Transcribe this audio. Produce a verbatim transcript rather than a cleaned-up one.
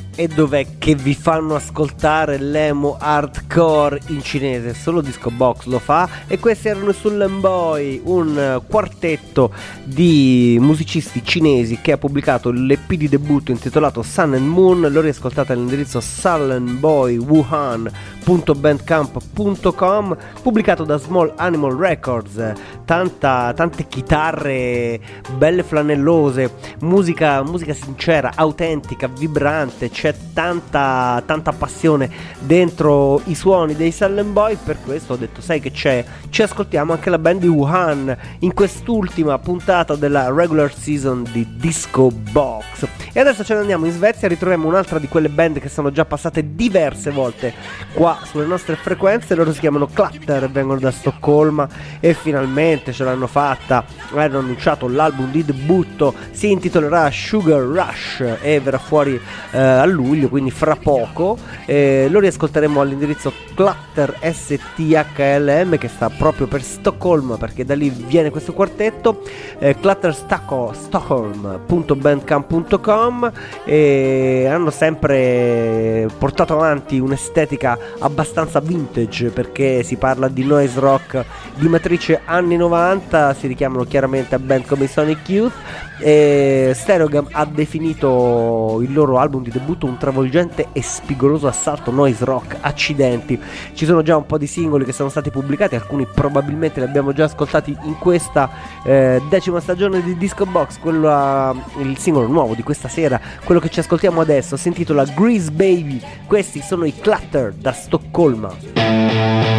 E dov'è che vi fanno ascoltare l'emo hardcore in cinese? Solo Disco Box lo fa. E questi erano Sullen Boy, un quartetto di musicisti cinesi che ha pubblicato l'E P di debutto intitolato Sun and Moon. Lo riascoltate all'indirizzo sullen boy wuhan punto bandcamp punto com, pubblicato da Small Animal Records. Tanta, tante chitarre belle flanellose, musica, musica sincera, autentica, vibrante. C'è tanta, tanta passione dentro i suoni dei Sullen Boy. Per questo ho detto, sai che c'è, ci ascoltiamo anche la band di Wuhan in quest'ultima puntata della regular season di Disco Box. E adesso ce ne andiamo in Svezia, ritroviamo un'altra di quelle band che sono già passate diverse volte qua sulle nostre frequenze. Loro si chiamano Clutter, vengono da Stoccolma e finalmente ce l'hanno fatta. Hanno annunciato l'album di debutto, si intitolerà Sugar Rush e verrà fuori eh, a luglio, quindi fra poco. Eh, lo riascolteremo all'indirizzo Clutter S T H L M, che sta proprio per Stoccolma, perché da lì viene questo quartetto. eh, clutter stockholm punto bandcamp punto com, e hanno sempre portato avanti un'estetica abbastanza vintage, perché si parla di noise rock di matrice anni novanta, si richiamano chiaramente a band come i Sonic Youth. E Stereogam ha definito il loro album di debutto un travolgente e spigoloso assalto noise rock. Accidenti, ci sono già un po' di singoli che sono stati pubblicati, alcuni probabilmente li abbiamo già ascoltati in questa eh, decima stagione di Disco Box. Quello, il singolo nuovo di questa sera, quello che ci ascoltiamo adesso, si intitola Grease Baby. Questi sono i Clutter da Stoccolma.